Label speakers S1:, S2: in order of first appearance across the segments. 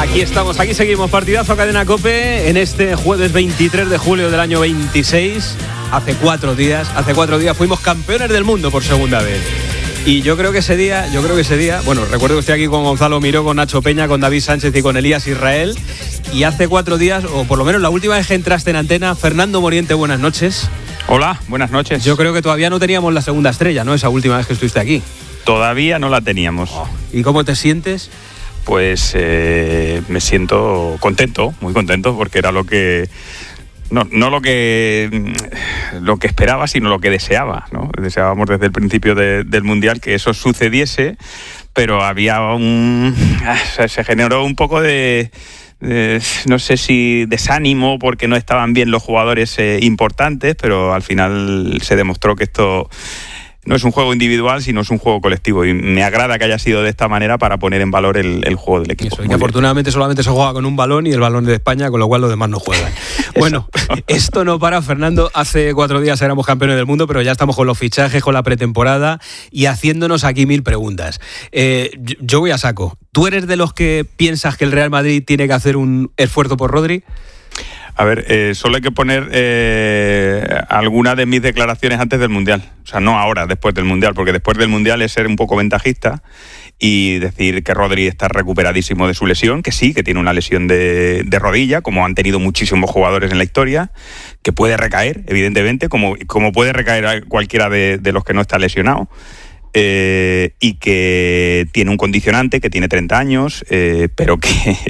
S1: Aquí estamos, aquí seguimos, partidazo Cadena COPE en este jueves 23 de julio del año 26. Hace cuatro días fuimos campeones del mundo por segunda vez. Y yo creo que ese día, bueno, recuerdo que estoy aquí con Gonzalo Miró, con Nacho Peña, con David Sánchez y con Elías Israel. Y hace 4 días, o por lo menos la última vez que entraste en antena, Fernando Moriente, buenas noches.
S2: Hola, buenas noches.
S1: Yo creo que todavía no teníamos la segunda estrella, ¿no? Esa última vez que estuviste aquí.
S2: Todavía no la teníamos.
S1: ¿Y cómo te sientes?
S2: Pues me siento contento, muy contento, porque era lo que... No lo que esperaba, sino lo que deseaba, ¿no? Deseábamos desde el principio del Mundial que eso sucediese, pero había se generó un poco de no sé si desánimo porque no estaban bien los jugadores importantes, pero al final se demostró que esto no es un juego individual, sino es un juego colectivo, y me agrada que haya sido de esta manera para poner en valor el juego del equipo.
S1: Eso, y que afortunadamente solamente se juega con un balón y el balón de España, con lo cual los demás no juegan. Bueno, esto no para, Fernando. Hace 4 días éramos campeones del mundo, pero ya estamos con los fichajes, con la pretemporada y haciéndonos aquí 1000 preguntas. Yo voy a saco. ¿Tú eres de los que piensas que el Real Madrid tiene que hacer un esfuerzo por Rodri?
S2: A ver, solo hay que poner alguna de mis declaraciones antes del Mundial. O sea, no ahora, después del Mundial, porque después del Mundial es ser un poco ventajista y decir que Rodri está recuperadísimo de su lesión, que sí, que tiene una lesión de rodilla, como han tenido muchísimos jugadores en la historia, que puede recaer, evidentemente, como puede recaer cualquiera de los que no está lesionado. Y que tiene un condicionante, que tiene 30 años, pero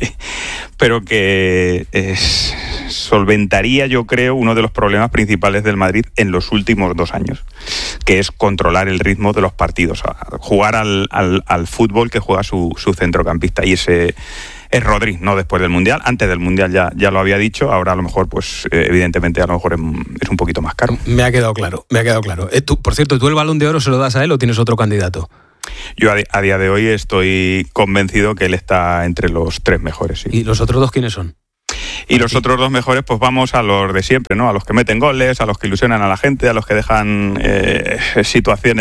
S2: que solventaría, yo creo, uno de los problemas principales del Madrid en los últimos 2 años, que es controlar el ritmo de los partidos, jugar al fútbol que juega su centrocampista, y ese es Rodri, no después del Mundial. Antes del Mundial ya lo había dicho, ahora a lo mejor, pues evidentemente a lo mejor es un poquito más caro.
S1: Me ha quedado claro. Por cierto, ¿tú el Balón de Oro se lo das a él o tienes otro candidato?
S2: Yo a día de hoy estoy convencido que él está entre los 3 mejores. Sí.
S1: ¿Y los otros 2 quiénes son?
S2: Y los otros 2 mejores, pues vamos a los de siempre, ¿no? A los que meten goles, a los que ilusionan a la gente, a los que dejan situaciones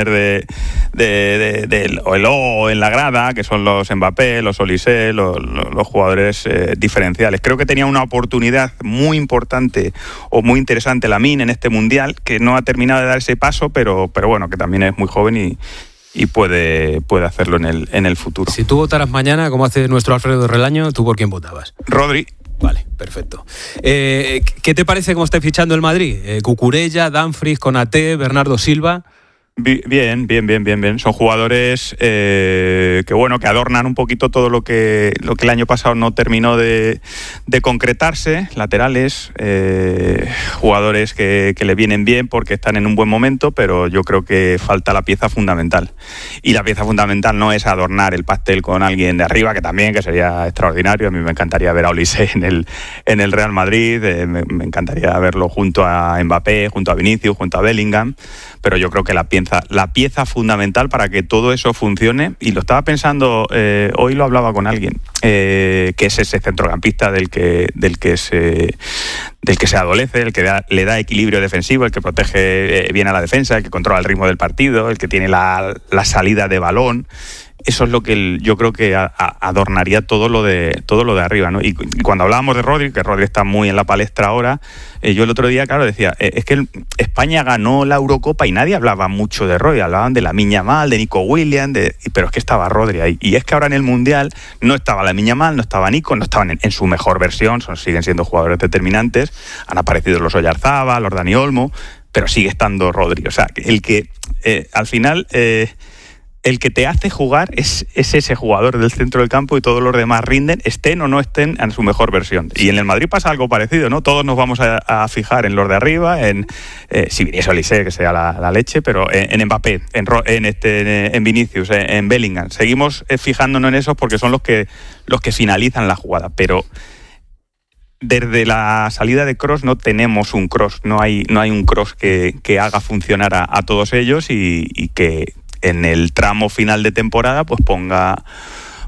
S2: o en la grada, que son los Mbappé, los Olise, los jugadores diferenciales. Creo que tenía una oportunidad muy importante o muy interesante Lamine en este Mundial, que no ha terminado de dar ese paso, pero bueno, que también es muy joven y puede hacerlo en el futuro.
S1: Si tú votaras mañana, como hace nuestro Alfredo Relaño, ¿tú por quién votabas?
S2: Rodri.
S1: Vale, perfecto. ¿Qué te parece cómo está fichando el Madrid? Cucurella, Dumfries, Konaté, Bernardo Silva.
S2: Bien. Son jugadores que adornan un poquito todo lo que el año pasado no terminó de concretarse. Laterales, jugadores que le vienen bien porque están en un buen momento, pero yo creo que falta la pieza fundamental. Y la pieza fundamental no es adornar el pastel con alguien de arriba, que también, que sería extraordinario. A mí me encantaría ver a Olise en el Real Madrid, me encantaría verlo junto a Mbappé, junto a Vinicius, junto a Bellingham, pero yo creo que la pieza fundamental para que todo eso funcione, y lo estaba pensando, hoy lo hablaba con alguien, que es ese centrocampista del que se adolece, el que le da equilibrio defensivo, el que protege bien a la defensa, el que controla el ritmo del partido, el que tiene la salida de balón. Eso es lo que yo creo que adornaría todo lo de arriba, ¿no? Y cuando hablábamos de Rodri, que Rodri está muy en la palestra ahora, yo el otro día, claro, decía, es que España ganó la Eurocopa y nadie hablaba mucho de Rodri, hablaban de Lamine Yamal, de Nico Williams, pero es que estaba Rodri ahí. Y es que ahora en el Mundial no estaba Lamine Yamal, no estaba Nico, no estaban en su mejor versión, siguen siendo jugadores determinantes, han aparecido los Oyarzábal, los Dani Olmo, pero sigue estando Rodri. O sea, el que al final... el que te hace jugar es ese jugador del centro del campo, y todos los demás rinden, estén o no estén en su mejor versión. Y en el Madrid pasa algo parecido, ¿no? Todos nos vamos a fijar en los de arriba, si viniese Olise, que sea la leche, pero en Mbappé, en Vinicius, en Bellingham. Seguimos fijándonos en esos porque son los que finalizan la jugada, pero desde la salida de Kroos no tenemos un Kroos, no hay un Kroos que haga funcionar a todos ellos y que en el tramo final de temporada pues ponga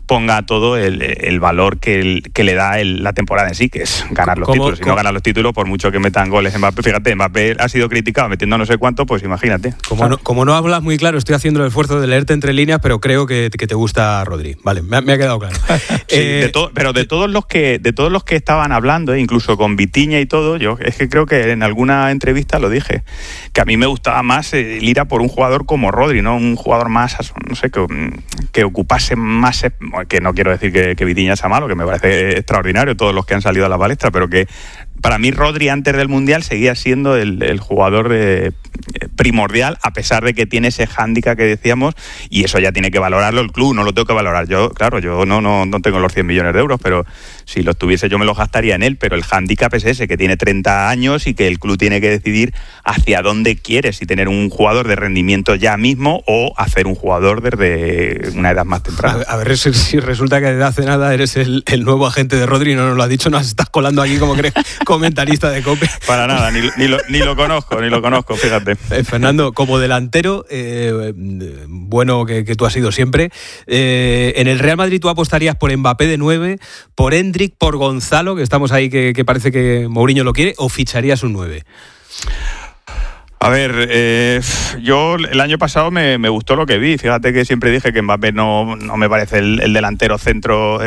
S2: ponga todo el valor que le da la temporada en sí, que es ganar los títulos. Si no ganan los títulos, por mucho que metan goles Mbappé, fíjate, Mbappé ha sido criticado metiendo no sé cuánto, pues imagínate.
S1: Como no hablas muy claro, estoy haciendo el esfuerzo de leerte entre líneas, pero creo que te gusta Rodri. Vale, me ha quedado claro.
S2: Sí, pero de todos los que estaban hablando, incluso con Vitinha y todo, yo es que creo que en alguna entrevista lo dije, que a mí me gustaba más el ir a por un jugador como Rodri, ¿no? Un jugador más, no sé, que ocupase más, que no quiero decir que Vitinha sea malo, que me parece extraordinario todos los que han salido a la palestra, pero que para mí Rodri antes del Mundial seguía siendo el jugador primordial, a pesar de que tiene ese hándicap que decíamos, y eso ya tiene que valorarlo el club, no lo tengo que valorar yo. Claro, yo no tengo los 100 millones de euros, pero si los tuviese yo me los gastaría en él, pero el hándicap es ese, que tiene 30 años y que el club tiene que decidir hacia dónde quiere, si tener un jugador de rendimiento ya mismo o hacer un jugador desde una edad más temprana.
S1: A ver si resulta que desde hace nada eres el nuevo agente de Rodri, no nos lo has dicho, nos estás colando aquí como crees comentarista de COPE.
S2: Para nada, ni lo conozco, fíjate.
S1: Fernando, como delantero, bueno que tú has sido siempre, en el Real Madrid tú apostarías por Mbappé de 9, por Endrick, por Gonzalo, que estamos ahí que parece que Mourinho lo quiere, o ficharías un 9?
S2: A ver, yo el año pasado me gustó lo que vi. Fíjate que siempre dije que Mbappé no me parece el delantero centro a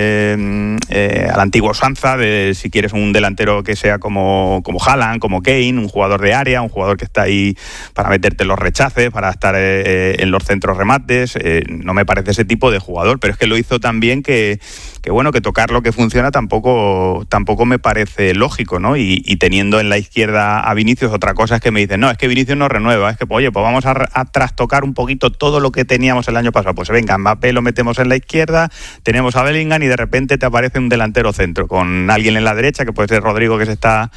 S2: la antigua usanza, de si quieres un delantero que sea como Haaland, como Kane, un jugador de área, un jugador que está ahí para meterte los rechaces, para estar en los centros remates. No me parece ese tipo de jugador, pero es que lo hizo tan bien que tocar lo que funciona tampoco me parece lógico, ¿no? Y teniendo en la izquierda a Vinicius, otra cosa es que me dicen, no, es que Vinicius no renueva, es que, oye, pues vamos a trastocar un poquito todo lo que teníamos el año pasado. Pues venga, Mbappé lo metemos en la izquierda, tenemos a Bellingham y de repente te aparece un delantero centro con alguien en la derecha, que puede ser Rodrigo que está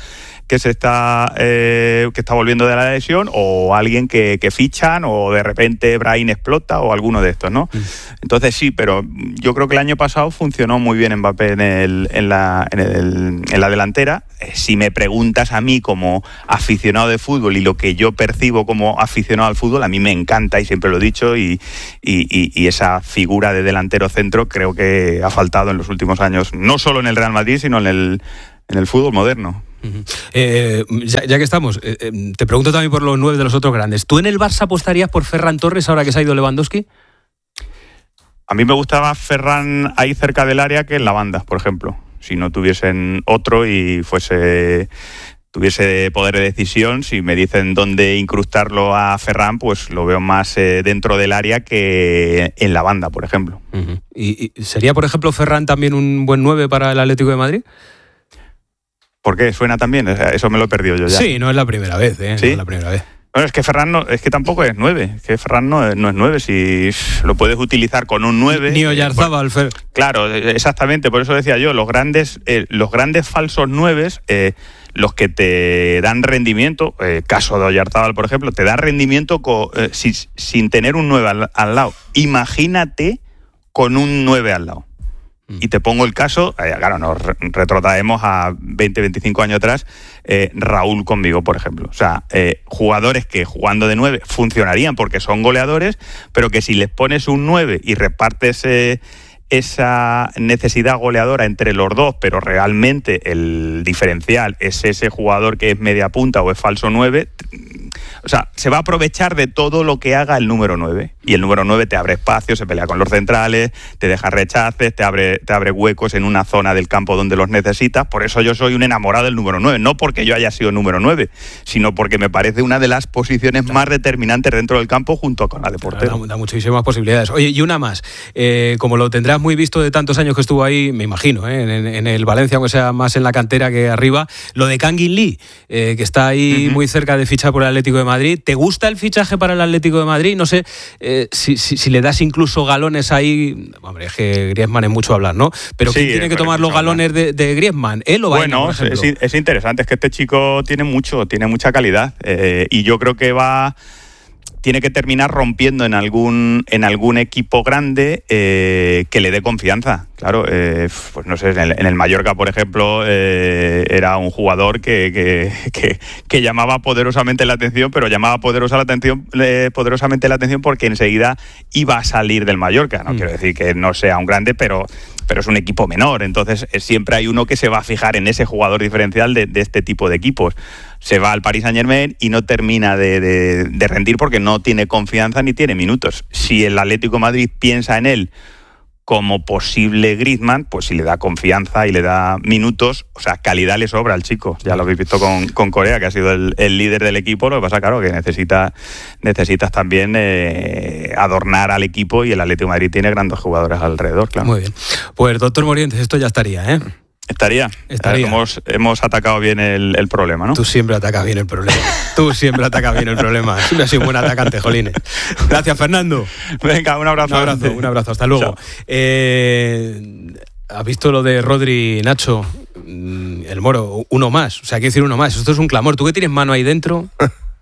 S2: volviendo de la lesión, o alguien que fichan, o de repente Brahim explota, o alguno de estos, ¿no? Entonces sí, pero yo creo que el año pasado funcionó muy bien Mbappé en la delantera. Si me preguntas a mí como aficionado de fútbol y lo que yo percibo como aficionado al fútbol, a mí me encanta y siempre lo he dicho, y esa figura de delantero centro creo que ha faltado en los últimos años, no solo en el Real Madrid, sino en el fútbol moderno.
S1: Ya que estamos, te pregunto también por los 9 de los otros grandes. ¿Tú en el Barça apostarías por Ferran Torres ahora que se ha ido Lewandowski?
S2: A mí me gustaba Ferran ahí cerca del área que en la banda, por ejemplo. Si no tuviesen otro y tuviese poder de decisión, si me dicen dónde incrustarlo a Ferran, pues lo veo más dentro del área que en la banda, por ejemplo.
S1: Uh-huh. ¿Y sería, por ejemplo, Ferran también un buen 9 para el Atlético de Madrid?
S2: ¿Por qué? ¿Suena también? Eso me lo he perdido yo ya.
S1: Sí, no es la primera vez, ¿sí? No es la primera vez.
S2: Bueno, es que Ferran es que tampoco es 9. Es que Ferran no es 9. Si lo puedes utilizar con un 9.
S1: Ni Oyarzábal, Fer.
S2: Claro, exactamente. Por eso decía yo, los grandes falsos 9, los que te dan rendimiento, caso de Oyarzábal, por ejemplo, te da rendimiento sin tener un 9 al lado. Imagínate con un 9 al lado. Y te pongo el caso, claro, nos retrotraemos a 20, 25 años atrás, Raúl conmigo, por ejemplo. O sea, jugadores que jugando de 9 funcionarían porque son goleadores, pero que si les pones un 9 y repartes esa necesidad goleadora entre los dos, pero realmente el diferencial es ese jugador que es media punta o es falso 9, o sea, se va a aprovechar de todo lo que haga el número 9. Y el número 9 te abre espacio, se pelea con los centrales, te deja rechaces, te abre huecos en una zona del campo donde los necesitas. Por eso yo soy un enamorado del número 9. No porque yo haya sido número 9, sino porque me parece una de las posiciones más determinantes dentro del campo junto con la de portero.
S1: Da muchísimas posibilidades. Oye, y una más. Como lo tendrás muy visto de tantos años que estuvo ahí, me imagino, en el Valencia, aunque sea más en la cantera que arriba, lo de Kangin Lee, que está ahí muy cerca de fichar por el Atlético de Madrid. ¿Te gusta el fichaje para el Atlético de Madrid? No sé si le das incluso galones ahí. Hombre, es que Griezmann es mucho hablar, ¿no? Pero ¿quién tiene que tomar los galones de Griezmann? ¿Él o Baena, por ejemplo?
S2: Es interesante, es que este chico tiene mucha calidad, y yo creo que tiene que terminar rompiendo en algún equipo grande que le dé confianza, Claro, pues no sé, en el Mallorca, por ejemplo, era un jugador que llamaba poderosamente la atención, pero llamaba poderosamente la atención porque enseguida iba a salir del Mallorca. No quiero decir que no sea un grande, pero es un equipo menor. Entonces siempre hay uno que se va a fijar en ese jugador diferencial de este tipo de equipos. Se va al Paris Saint-Germain y no termina de rendir porque no tiene confianza ni tiene minutos. Si el Atlético de Madrid piensa en él como posible Griezmann, pues si le da confianza y le da minutos, o sea, calidad le sobra al chico. Ya lo habéis visto con Corea, que ha sido el líder del equipo. Lo que pasa, claro, que necesitas también adornar al equipo, y el Atlético de Madrid tiene grandes jugadores alrededor, claro.
S1: Muy bien. Pues, doctor Morientes, esto ya estaría, ¿eh?
S2: Estaría. Hemos atacado bien el problema, ¿no?
S1: Tú siempre atacas bien el problema. Siempre has sido un buen atacante, jolines. Gracias, Fernando.
S2: Venga, un abrazo.
S1: Un abrazo. Hasta luego. ¿Has visto lo de Rodri, Nacho? El Moro, uno más. O sea, hay que decir uno más. Esto es un clamor. ¿Tú que tienes mano ahí dentro?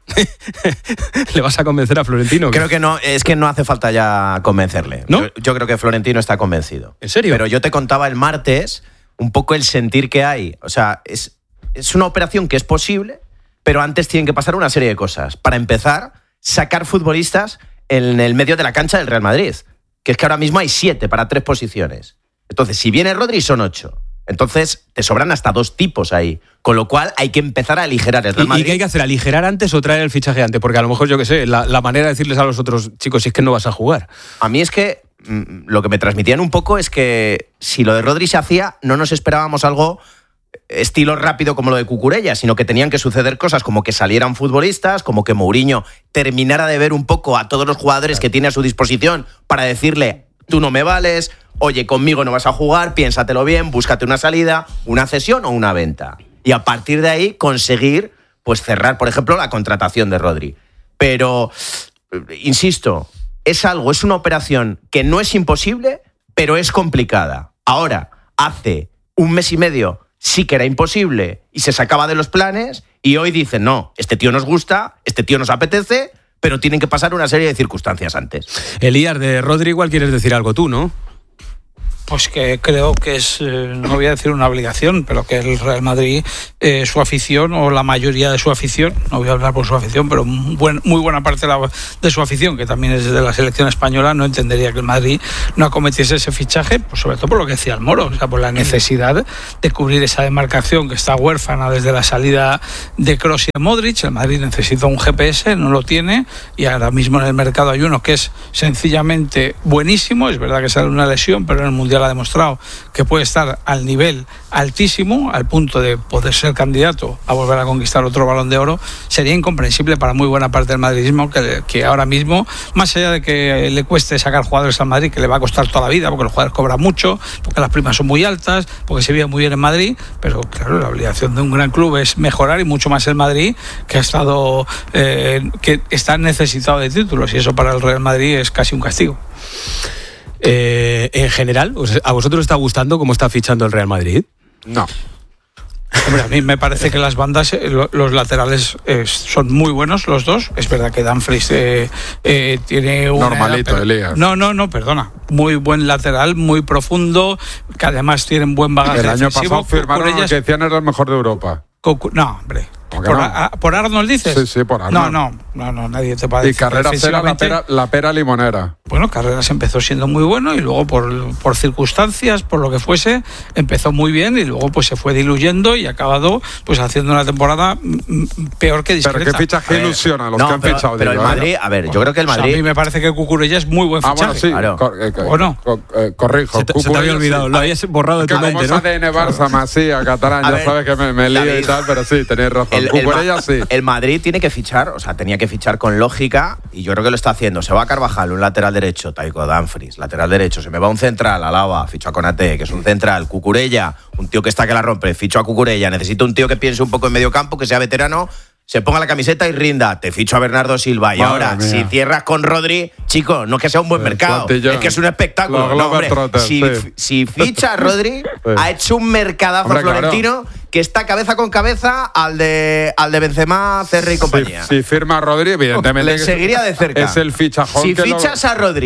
S1: ¿Le vas a convencer a Florentino?
S3: Creo que no, es que no hace falta ya convencerle.
S1: ¿No?
S3: Yo creo que Florentino está convencido.
S1: ¿En serio?
S3: Pero yo te contaba el martes un poco el sentir que hay. O sea, es una operación que es posible, pero antes tienen que pasar una serie de cosas. Para empezar, sacar futbolistas en el medio de la cancha del Real Madrid, que es que ahora mismo hay 7 para 3 posiciones. Entonces, si viene Rodri, son 8. Entonces, te sobran hasta 2 tipos ahí. Con lo cual, hay que empezar a aligerar el Real Madrid.
S1: ¿Y qué hay que hacer? ¿Aligerar antes o traer el fichaje antes? Porque a lo mejor, yo qué sé, la manera de decirles a los otros chicos, si es que no vas a jugar.
S3: A mí es que lo que me transmitían un poco es que si lo de Rodri se hacía, no nos esperábamos algo estilo rápido como lo de Cucurella, sino que tenían que suceder cosas como que salieran futbolistas, como que Mourinho terminara de ver un poco a todos los jugadores que tiene a su disposición para decirle, tú no me vales, oye, conmigo no vas a jugar, piénsatelo bien, búscate una salida, una cesión o una venta. Y a partir de ahí conseguir pues cerrar, por ejemplo, la contratación de Rodri. Pero, insisto, es una operación que no es imposible, pero es complicada. Ahora, hace un mes y medio sí que era imposible y se sacaba de los planes, y hoy dicen, no, este tío nos gusta, este tío nos apetece, pero tienen que pasar una serie de circunstancias antes.
S1: Elías, de Rodri igual quieres decir algo tú, ¿no?
S4: Pues que creo que es, no voy a decir una obligación, pero que el Real Madrid, su afición, o la mayoría de su afición, no voy a hablar por su afición, pero muy buena parte de su afición, que también es de la selección española, no entendería que el Madrid no acometiese ese fichaje, pues sobre todo por lo que decía el Moro, o sea, por la necesidad de cubrir esa demarcación que está huérfana desde la salida de Kroos y de Modric. El Madrid necesita un GPS, no lo tiene, y ahora mismo en el mercado hay uno que es sencillamente buenísimo. Es verdad que sale una lesión, pero en el Mundial ha demostrado que puede estar al nivel altísimo, al punto de poder ser candidato a volver a conquistar otro Balón de Oro. Sería incomprensible para muy buena parte del madridismo que ahora mismo, más allá de que le cueste sacar jugadores al Madrid, que le va a costar toda la vida, porque los jugadores cobran mucho, porque las primas son muy altas, porque se vive muy bien en Madrid, pero claro, la obligación de un gran club es mejorar, y mucho más el Madrid, que ha estado que está necesitado de títulos, y eso para el Real Madrid es casi un castigo.
S1: En general, ¿a vosotros os está gustando cómo está fichando el Real Madrid?
S5: No.
S4: Hombre, a mí me parece que las bandas, los laterales son muy buenos los dos. Es verdad que Dumfries tiene un...
S5: Normalito, Elías.
S4: No, perdona. Muy buen lateral, muy profundo, que además tienen buen bagaje
S5: defensivo. El año pasado firmaron
S4: Cucurella,
S5: que decían era el mejor de Europa.
S4: No, hombre.
S5: No?
S4: ¿Por Arnold dices?
S5: Sí, por Arnold.
S4: No, nadie te va a decir.
S5: Y Carreras era la pera limonera.
S4: Bueno, Carreras empezó siendo muy bueno, y luego por circunstancias, por lo que fuese, empezó muy bien, y luego pues se fue diluyendo y ha acabado pues haciendo una temporada peor que discreta.
S5: Pero qué fichaje ilusiona a los que han fichado.
S3: Pero el Madrid, a ver, yo creo que el Madrid...
S4: O sea, a mí me parece que Cucurella es muy buen fichaje.
S5: Bueno, sí,
S3: claro.
S5: bueno, corrijo.
S1: Se te había olvidado,
S5: sí.
S1: lo habías borrado de tu mente, ¿no?
S5: Como es ADN Barça, Masía, Catalán, ya sabes que me lío y tal, pero sí, tenéis razón. Cucurella sí.
S3: El Madrid tiene que fichar, o sea, tenía que fichar con lógica, y yo creo que lo está haciendo. Se va a Carvajal, un lateral derecho, Taiko Dumfries, lateral derecho. Se me va un central, Alaba, ficho a Konaté, que es un central. Cucurella, un tío que está que la rompe, ficho a Cucurella. Necesito un tío que piense un poco en medio campo, que sea veterano, se ponga la camiseta y rinda. Te ficho a Bernardo Silva. Y ahora, si cierras con Rodri, chico, no es que sea un buen mercado, es que es un espectáculo. No, hombre, si ficha a Rodri, ha hecho un mercadazo Florentino, claro, que está cabeza con cabeza al de Benzema, Cerri y compañía.
S5: Si firma a Rodri, evidentemente
S3: le seguiría de cerca.
S5: Es el fichajón.
S3: Si fichas a Rodri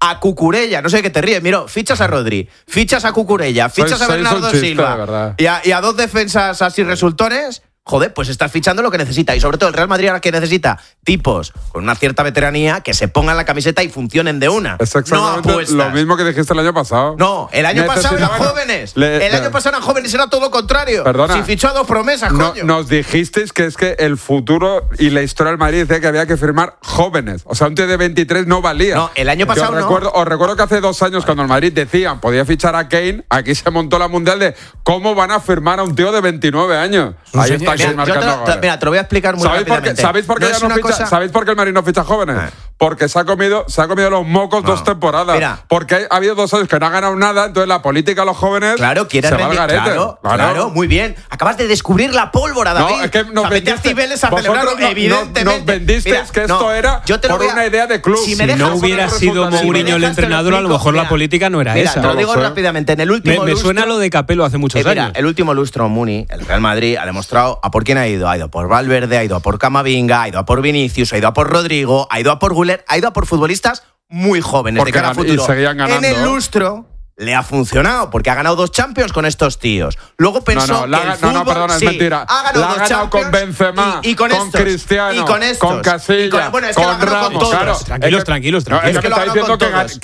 S3: a Cucurella, no sé qué te ríes, mira, fichas a Rodri, fichas a Cucurella, fichas a Bernardo Silva y a dos defensas así resultones. Joder, pues estás fichando lo que necesita. Y sobre todo el Real Madrid ahora que necesita tipos con una cierta veteranía que se pongan la camiseta y funcionen de una.
S5: Es exactamente lo mismo que dijiste el año pasado.
S3: No, el año pasado eran jóvenes. El año pasado eran jóvenes, era todo lo contrario.
S5: Perdona.
S3: Si fichó a dos promesas, coño.
S5: Nos dijisteis que es que el futuro y la historia del Madrid decía que había que firmar jóvenes. O sea, un tío de 23 no valía.
S3: No, el año pasado
S5: os recuerdo que hace 2 años cuando el Madrid decían podía fichar a Kane, aquí se montó la mundial de cómo van a firmar a un tío de 29 años. Ahí está Kane marcando.
S3: Mira, te lo voy a explicar muy rápidamente.
S5: ¿Sabéis por qué ¿Sabéis por qué el Madrid no ficha jóvenes? Porque se ha comido los mocos 2 temporadas. Mira, porque ha habido 2 años que no ha ganado nada, entonces la política a los jóvenes se va al garete.
S3: Claro, muy bien. Acabas de descubrir la pólvora, David.
S5: No, es que nos
S3: vendisteis a celebrarlo, evidentemente.
S5: Nos vendisteis que esto era por una idea de club.
S1: Si no hubiera sido Mourinho el entrenador, a lo mejor la política no era esa.
S3: Te lo digo rápidamente. En el último lustro,
S1: me suena lo de Capello hace muchos años.
S3: El último lustro, Muni, el Real Madrid, ha demostrado a por quién ha ido. Ha ido por Valverde, ha ido a por Camavinga, ha ido a por Vinicius, ha ido a por Rodrigo, ha ido a por Güler, ha ido a por futbolistas muy jóvenes.
S5: Porque
S3: de cara a futuro.
S5: Y seguían ganando.
S3: En el lustro le ha funcionado porque ha ganado 2 Champions con estos tíos. Luego pensó que el fútbol,
S5: perdona, es mentira.
S3: Ha ganado 2 Champions
S5: con Benzema,
S3: y con estos,
S5: Cristiano,
S3: y con estos,
S5: con Casillas,
S3: con
S5: Ramos.
S3: Claro,
S1: tranquilos.
S5: Es que está diciendo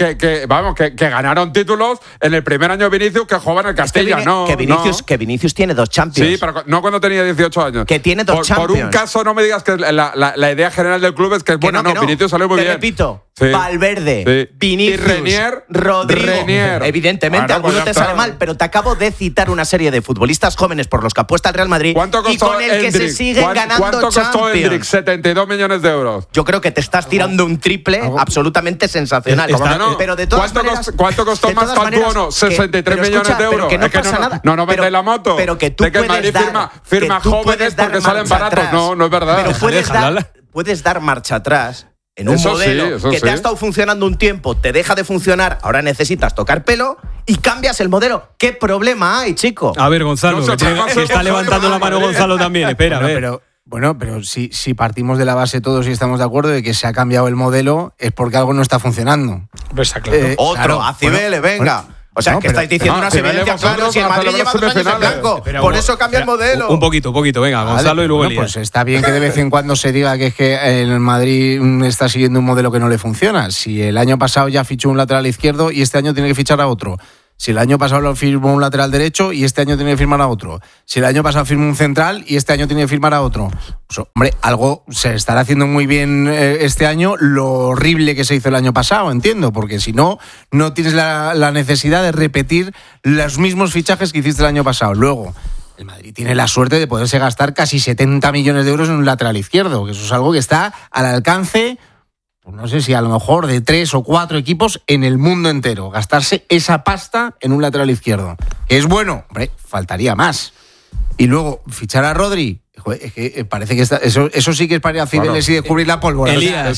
S5: que ganaron títulos en el primer año de Vinicius que jugaba en el Castilla.
S3: Que Vinicius tiene 2 Champions.
S5: Sí, pero no cuando tenía 18 años.
S3: Que tiene 2 Champions.
S5: Por un caso no me digas que la idea general del club es que es buena. No, Vinicius salió muy bien.
S3: Te repito, Valverde, Vinicius,
S5: y
S3: Rodrigo. Evidentemente, alguno te sale mal, pero te acabo de citar una serie de futbolistas jóvenes por los que apuesta el Real Madrid y con el que se siguen ganando Champions.
S5: ¿Cuánto costó Endrick? 72 millones de euros.
S3: Yo creo que te estás tirando un triple absolutamente sensacional.
S5: Pero de todas maneras, ¿cuánto costó más Pantuono? 63 millones de euros.
S3: Que no pasa nada.
S5: No vendáis la moto.
S3: Pero que tú puedes dar,
S5: firma jóvenes porque salen baratos. No es verdad.
S3: Pero puedes dar marcha atrás en un modelo que te ha estado funcionando un tiempo, te deja de funcionar, ahora necesitas tocar pelo y cambias el modelo. ¿Qué problema hay, chico?
S1: A ver, Gonzalo, que está levantando la mano Gonzalo también. Espera, a ver.
S6: Pero si partimos de la base todos y estamos de acuerdo de que se ha cambiado el modelo, es porque algo no está funcionando.
S4: Pues está claro.
S3: A Cibeles, venga. O sea, que estáis diciendo unas evidencias, claro, si el Madrid lleva 2 años en blanco. Por eso cambia el modelo.
S1: Un poquito, venga, Gonzalo y luego Elías.
S6: Pues está bien que de vez en cuando se diga que es que el Madrid está siguiendo un modelo que no le funciona. Si el año pasado ya fichó un lateral izquierdo y este año tiene que fichar a otro. Si el año pasado lo firmó un lateral derecho y este año tiene que firmar a otro. Si el año pasado firmó un central y este año tiene que firmar a otro. Pues, hombre, algo se estará haciendo muy bien este año, lo horrible que se hizo el año pasado, entiendo, porque si no, no tienes la necesidad de repetir los mismos fichajes que hiciste el año pasado. Luego, el Madrid tiene la suerte de poderse gastar casi 70 millones de euros en un lateral izquierdo, que eso es algo que está al alcance, no sé si a lo mejor de 3 o 4 equipos en el mundo entero. Gastarse esa pasta en un lateral izquierdo. ¿Es bueno? Hombre, faltaría más. Y luego, fichar a Rodri. Joder, es que parece que eso sí que es para ir a Cibeles y descubrir la pólvora.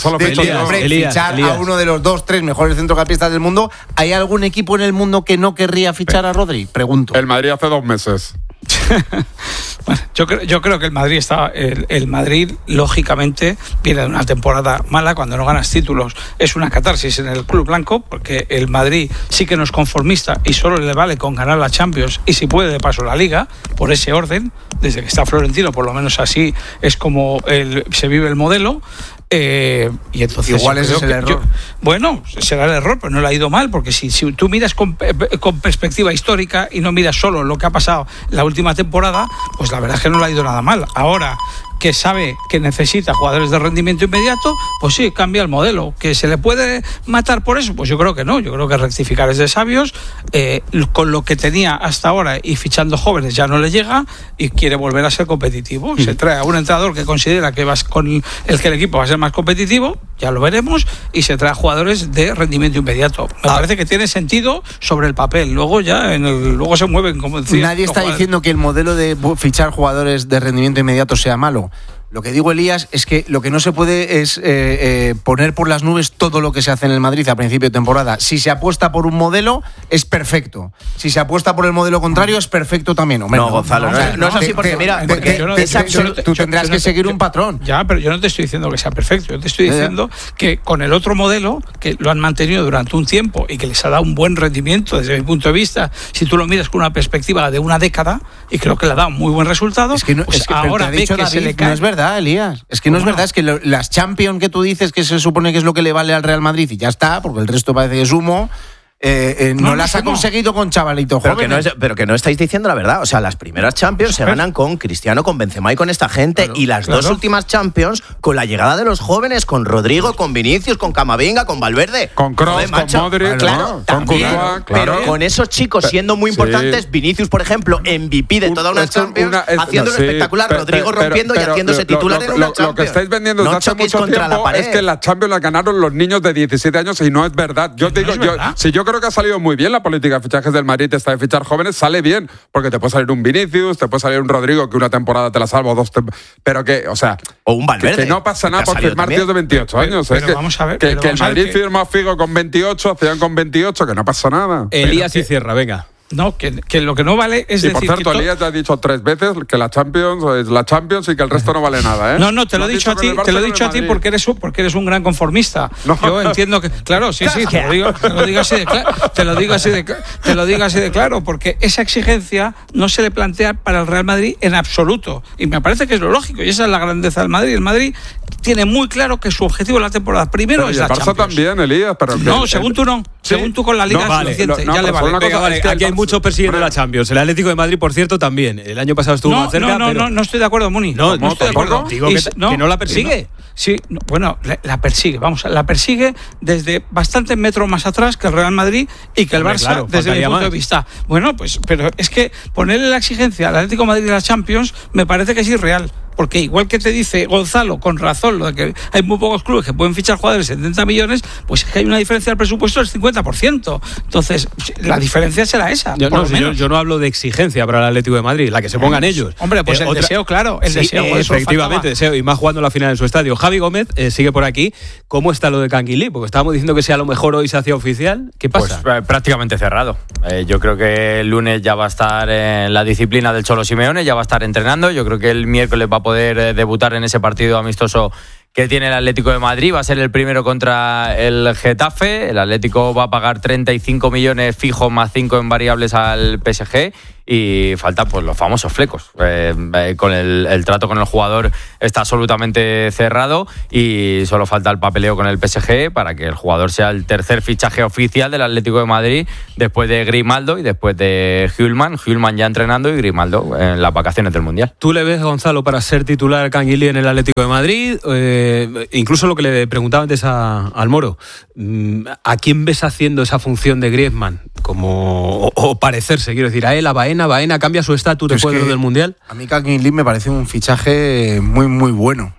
S6: Fichar a uno de los 2-3 mejores centrocampistas del mundo. ¿Hay algún equipo en el mundo que no querría fichar a Rodri? Pregunto.
S5: El Madrid hace 2 meses.
S4: Bueno, yo creo que el Madrid lógicamente viene de una temporada mala. Cuando no ganas títulos es una catarsis en el club blanco, porque el Madrid sí que no es conformista y solo le vale con ganar la Champions y si puede de paso la Liga, por ese orden. Desde que está Florentino, por lo menos así es como se vive el modelo. Y entonces
S6: igual ese es el error.
S4: Bueno, será el error, pero no le ha ido mal, porque si tú miras con perspectiva histórica y no miras solo lo que ha pasado la última temporada, pues la verdad es que no le ha ido nada mal. Ahora que sabe que necesita jugadores de rendimiento inmediato, pues sí, cambia el modelo. ¿Que se le puede matar por eso? Pues yo creo que no. Yo creo que rectificar es de sabios. Con lo que tenía hasta ahora y fichando jóvenes ya no le llega y quiere volver a ser competitivo. Se trae a un entrenador que considera que con el que el equipo va a ser más competitivo, ya lo veremos, y se trae a jugadores de rendimiento inmediato. Me parece que tiene sentido sobre el papel. Luego ya luego se mueven, como decía.
S6: Nadie está diciendo que el modelo de fichar jugadores de rendimiento inmediato sea malo. Lo que digo, Elías, es que lo que no se puede es poner por las nubes todo lo que se hace en el Madrid a principio de temporada. Si se apuesta por un modelo, es perfecto. Si se apuesta por el modelo contrario, es perfecto también.
S3: No, Gonzalo, no es así porque, mira,
S6: tú tendrás que seguir un patrón.
S4: Ya, pero yo no te estoy diciendo que sea perfecto. Yo te estoy diciendo que con el otro modelo, que lo han mantenido durante un tiempo y que les ha dado un buen rendimiento desde mi punto de vista, si tú lo miras con una perspectiva de una década, y creo que le ha dado muy buen resultado,
S6: es que no,
S4: pues
S6: es que
S4: ahora ve que se le cae.
S6: No es verdad, Elías. Es que no es verdad. Es que las Champions que tú dices que se supone que es lo que le vale al Real Madrid y ya está, porque el resto parece que es humo. No las ha conseguido con chavalitos jóvenes.
S3: Pero que no estáis diciendo la verdad. O sea, las primeras Champions se ganan con Cristiano, con Benzema y con esta gente. Y las dos últimas Champions con la llegada de los jóvenes, con Rodrigo, con Vinicius, con Camavinga, con Valverde.
S5: Con Kroos, con Modric,
S3: claro,
S5: con Courtois,
S3: pero con esos chicos siendo muy importantes, Vinicius, por ejemplo, MVP de toda una Champions, haciendo espectacular, Rodrigo rompiendo y haciéndose titular en una Champions.
S5: Lo que estáis vendiendo desde hace mucho tiempo es que las Champions las ganaron los niños de 17 años y no es verdad. Yo te digo, yo creo que ha salido muy bien la política de fichajes del Madrid, esta de fichar jóvenes, sale bien, porque te puede salir un Vinicius, te puede salir un Rodrigo que una temporada te la salva, pero que, o sea,
S3: o un Valverde,
S5: que no pasa nada por firmar tíos de 28 años.
S4: Pero vamos a ver,
S5: que el Madrid firma a Figo con 28, Zidane con 28, que no pasa nada.
S1: Elías y cierra, venga.
S4: No, que lo que no vale es decir...
S5: Y por cierto, Elías te ha dicho 3 veces que la Champions es la Champions y que el resto no vale nada, ¿eh?
S4: No, te lo he dicho a ti, porque eres un gran conformista. No. Yo entiendo que... Claro, sí, te lo digo así de claro. Te lo digo así de claro, porque esa exigencia no se le plantea para el Real Madrid en absoluto. Y me parece que es lo lógico, y esa es la grandeza del Madrid. El Madrid tiene muy claro que su objetivo en la temporada primero es la Champions.
S5: El Barça también, Elías, pero...
S4: No, según tú no. Sí. Según tú con la Liga es suficiente. Ya le vale.
S1: Vale, aquí hay muchos persiguiendo la Champions. El Atlético de Madrid, por cierto, también. El año pasado estuvo más cerca.
S4: No estoy de acuerdo, Muni.
S1: No estoy de acuerdo. Digo que no la persigue.
S4: Sí, bueno, la persigue. La persigue desde bastantes metros más atrás que el Real Madrid y que el Barça, claro, desde mi punto de vista. Bueno, pues, pero es que ponerle la exigencia al Atlético de Madrid de la Champions me parece que es irreal. Porque igual que te dice Gonzalo, con razón, lo de que hay muy pocos clubes que pueden fichar jugadores de 70 millones, pues es que hay una diferencia del presupuesto del 50%. Entonces, la diferencia será esa.
S1: Yo no hablo de exigencia para el Atlético de Madrid, la que se pongan ellos.
S4: Hombre, pues el deseo, claro, el deseo.
S1: Efectivamente, deseo, y más jugando la final en su estadio. Javi Gómez sigue por aquí. ¿Cómo está lo de Canguilí? Porque estábamos diciendo que si a lo mejor hoy se hacía oficial. ¿Qué pasa?
S7: Pues prácticamente cerrado. Yo creo que el lunes ya va a estar en la disciplina del Cholo Simeone, ya va a estar entrenando. Yo creo que el miércoles va a poder debutar en ese partido amistoso que tiene el Atlético de Madrid. Va a ser el primero contra el Getafe. El Atlético va a pagar 35 millones fijos más 5 en variables al PSG. Y faltan pues los famosos flecos. Con el trato con el jugador está absolutamente cerrado y solo falta el papeleo con el PSG para que el jugador sea el tercer fichaje oficial del Atlético de Madrid después de Grimaldo y después de Hjulman ya entrenando y Grimaldo en las vacaciones del Mundial.
S1: ¿Tú le ves, Gonzalo, para ser titular Canguilí en el Atlético de Madrid? Incluso lo que le preguntaba antes al Moro, ¿a quién ves haciendo esa función de Griezmann? O parecerse, quiero decir, a él, a Baena cambia su estatus después de lo del Mundial.
S6: A mí Canguilí me parece un fichaje muy, muy bueno.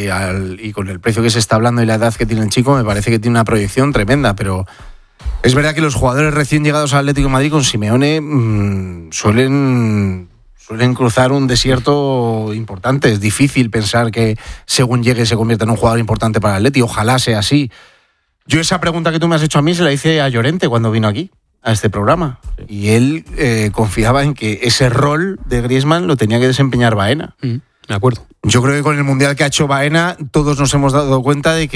S6: Y con el precio que se está hablando y la edad que tiene el chico, me parece que tiene una proyección tremenda, pero es verdad que los jugadores recién llegados al Atlético de Madrid con Simeone suelen cruzar un desierto importante. Es difícil pensar que según llegue se convierta en un jugador importante para el Atleti. Ojalá sea así. Yo esa pregunta que tú me has hecho a mí se la hice a Llorente cuando vino aquí a este programa. Y él confiaba en que ese rol de Griezmann lo tenía que desempeñar Baena.
S1: De acuerdo.
S6: Yo creo que con el Mundial que ha hecho Baena todos nos hemos dado cuenta de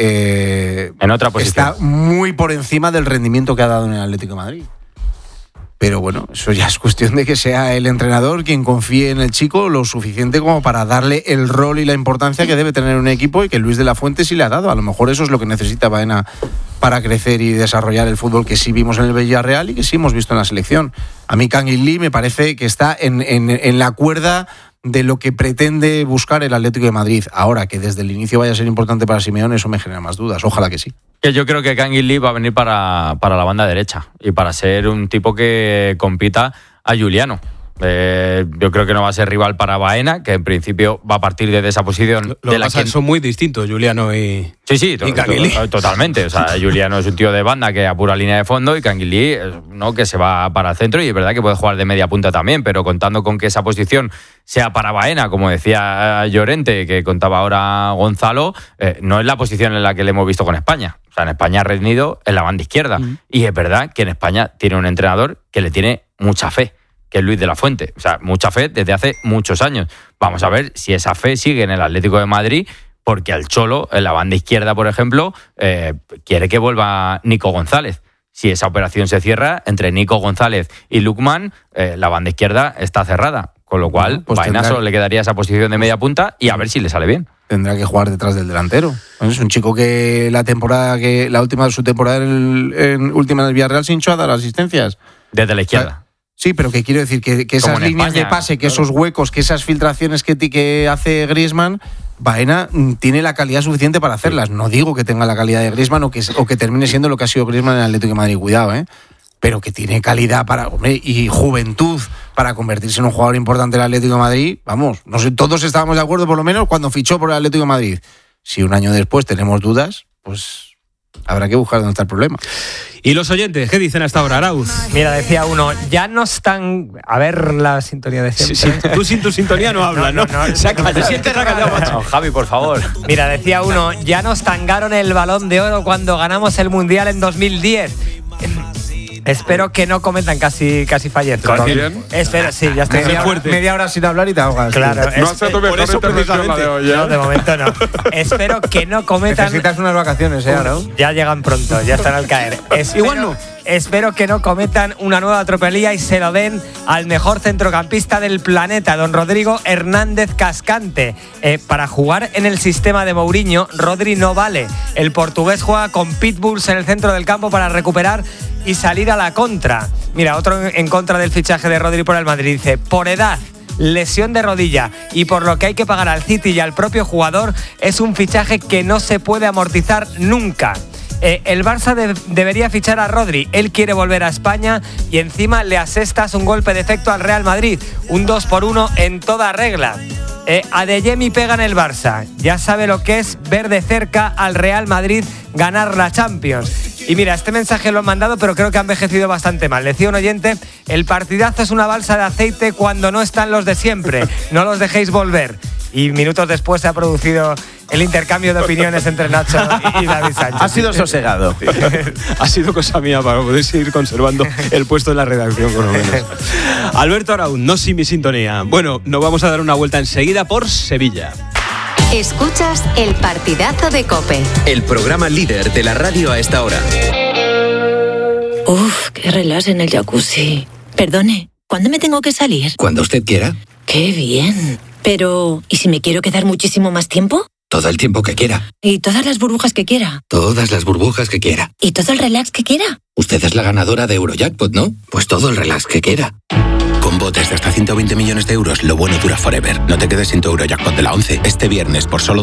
S6: que
S7: en otra posición
S6: está muy por encima del rendimiento que ha dado en el Atlético de Madrid. Pero bueno, eso ya es cuestión de que sea el entrenador quien confíe en el chico lo suficiente como para darle el rol y la importancia que debe tener un equipo y que Luis de la Fuente sí le ha dado. A lo mejor eso es lo que necesita Baena para crecer y desarrollar el fútbol que sí vimos en el Villarreal y que sí hemos visto en la selección. A mí Canguilí me parece que está en la cuerda de lo que pretende buscar el Atlético de Madrid. Ahora, que desde el inicio vaya a ser importante para Simeone, eso me genera más dudas. Ojalá que sí.
S7: Yo creo que Canguilí va a venir para la banda derecha y para ser un tipo que compita a Juliano. Yo creo que no va a ser rival para Baena, que en principio va a partir desde esa posición.
S1: Lo que pasa es que son muy distintos, Juliano y...
S7: Sí, totalmente. O sea, Juliano es un tío de banda que apura línea de fondo y Canguilí no, que se va para el centro, y es verdad que puede jugar de media punta también, pero contando con que esa posición sea para Baena, como decía Llorente, que contaba ahora Gonzalo, no es la posición en la que le hemos visto con España. O sea, en España ha rendido en la banda izquierda. Y es verdad que en España tiene un entrenador que le tiene mucha fe, que es Luis de la Fuente. O sea, mucha fe desde hace muchos años. Vamos a ver si esa fe sigue en el Atlético de Madrid, porque al Cholo, en la banda izquierda, por ejemplo, quiere que vuelva Nico González. Si esa operación se cierra, entre Nico González y Lukman, la banda izquierda está cerrada. Con lo cual, pues Baena solo le quedaría esa posición de media punta y a ver si le sale bien.
S6: Tendrá que jugar detrás del delantero. Es un chico que la última de su temporada última en el Villarreal se hinchó a dar asistencias.
S7: Desde la izquierda.
S6: Sí, pero que quiero decir que esas líneas España, de pase, que esos huecos, que esas filtraciones que hace Griezmann, Baena tiene la calidad suficiente para hacerlas. No digo que tenga la calidad de Griezmann o que termine siendo lo que ha sido Griezmann en el Atlético de Madrid, cuidado, pero que tiene calidad y juventud para convertirse en un jugador importante del Atlético de Madrid. Vamos, no sé, todos estábamos de acuerdo por lo menos cuando fichó por el Atlético de Madrid. Si un año después tenemos dudas, pues habrá que buscar dónde está el problema.
S1: ¿Y los oyentes qué dicen hasta ahora, Arauz?
S8: Mira, decía uno, ya no están... A ver la sintonía de siempre.
S1: Sí, tú sin tu sintonía no hablas, ¿no?
S7: No, Javi, por favor.
S8: Mira, decía uno, ya nos tangaron el Balón de Oro cuando ganamos el Mundial en 2010. Espero que no cometan casi fallezco. Espero, sí, ya estoy
S6: media hora sin hablar y te ahogas.
S8: Claro,
S5: no hace tu mejor intervención la de hoy,
S8: No, de momento no. Espero que no cometan...
S6: Necesitas unas vacaciones, ¿no?
S8: Ya llegan pronto, ya están al caer.
S1: Igual no.
S8: Espero que no cometan una nueva tropelía y se lo den al mejor centrocampista del planeta, don Rodrigo Hernández Cascante. Para jugar en el sistema de Mourinho, Rodri no vale. El portugués juega con pitbulls en el centro del campo para recuperar y salir a la contra. Mira, otro en contra del fichaje de Rodri por el Madrid. Dice, por edad, lesión de rodilla y por lo que hay que pagar al City y al propio jugador, es un fichaje que no se puede amortizar nunca. El Barça debería fichar a Rodri. Él quiere volver a España y encima le asestas un golpe de efecto al Real Madrid. Un 2-1 en toda regla. Adeyemi pega en el Barça. Ya sabe lo que es ver de cerca al Real Madrid ganar la Champions. Y mira, este mensaje lo han mandado, pero creo que ha envejecido bastante mal. Decía un oyente, el partidazo es una balsa de aceite cuando no están los de siempre. No los dejéis volver. Y minutos después se ha producido el intercambio de opiniones entre Nacho y David Sánchez.
S3: Ha sido sosegado.
S1: Ha sido cosa mía para poder seguir conservando el puesto en la redacción, por lo menos. Alberto Arauz, no sin mi sintonía. Bueno, nos vamos a dar una vuelta enseguida por Sevilla.
S9: Escuchas el partidazo de COPE.
S10: El programa líder de la radio a esta hora.
S11: Uf, qué relax en el jacuzzi. Perdone, ¿cuándo me tengo que salir?
S10: Cuando usted quiera.
S11: Qué bien. Pero, ¿y si me quiero quedar muchísimo más tiempo?
S10: Todo el tiempo que quiera.
S11: ¿Y todas las burbujas que quiera?
S10: Todas las burbujas que quiera.
S11: ¿Y todo el relax que quiera?
S10: Usted es la ganadora de Eurojackpot, ¿no? Pues todo el relax que quiera. Con botes de hasta 120 millones de euros, lo bueno dura forever. No te quedes sin tu Eurojackpot de la 11. Este viernes, por solo